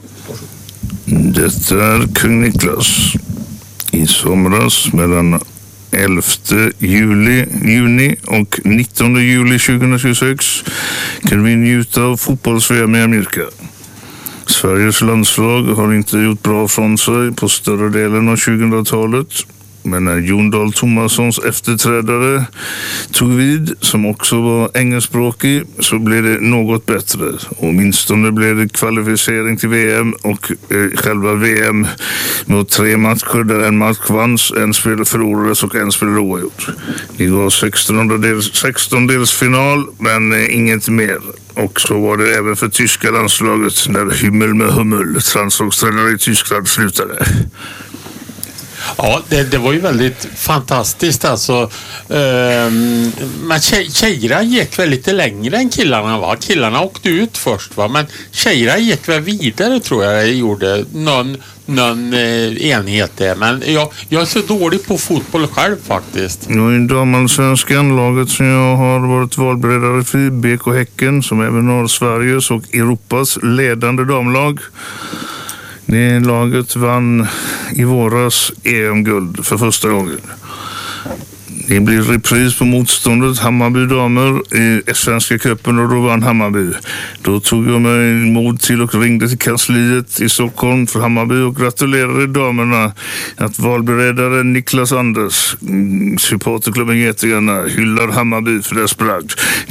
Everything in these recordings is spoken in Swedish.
Detta är Kung Niklas. I somras mellan 11 juni och 19 juli 2026 kan vi njuta av fotbolls-VM i Amerika. Sveriges landslag har inte gjort bra från sig på större delen av 2000-talet. Men när Jon Dahl Tomassons efterträdare tog vid, som också var engelskspråkig, så blev det något bättre. Åtminstone blev det kvalificering till VM och själva VM med 3 matcher där en match vanns, en spel förlorades och en spel oavgjort. Det var 16-delsfinal men inget mer. Och så var det även för tyska landslaget när Himmel med Hummel, landslagstränare i Tyskland, slutade. Ja, det var ju väldigt fantastiskt alltså. Men tjejerna gick väl lite längre än killarna, va? Killarna åkte ut först, va? Men tjejerna gick väl vidare, tror jag gjorde någon enhet där. Men jag är så dålig på fotboll själv faktiskt. Ja, i damallsvenskan, laget som jag har varit valberedare för, BK Häcken, som även har Sveriges och Europas ledande damlag. Det laget vann i våras EM-guld för första gången. Det blir repris på motståndet Hammarby damer i Svenska cupen och då vann Hammarby. Då tog jag mig mod till och ringde till kansliet i Stockholm för Hammarby och gratulerade damerna att valberedare Niklas Anders, supporterklubben Getingarna, hyllar Hammarby för dess bragd.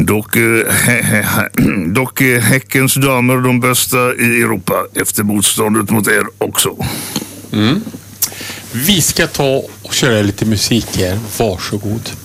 Dock är Häckens damer de bästa i Europa efter motståndet mot er också. Vi ska ta och köra lite musik här. Varsågod.